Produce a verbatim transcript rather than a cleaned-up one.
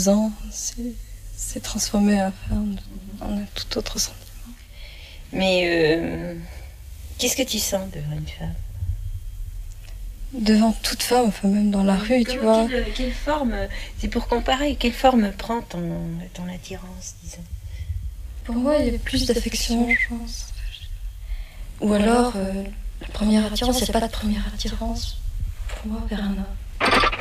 ans, c'est, c'est transformé à faire en un tout autre sentiment. Mais euh, qu'est-ce que tu sens devant une femme? Devant toute femme, enfin même dans la rue, tu vois. Quelle, quelle forme, c'est pour comparer, quelle forme prend ton, ton attirance, disons? Pour moi, il y a plus d'affection, je pense. Ou alors, euh, la première attirance, il n'y a pas de première attirance pour moi vers un homme.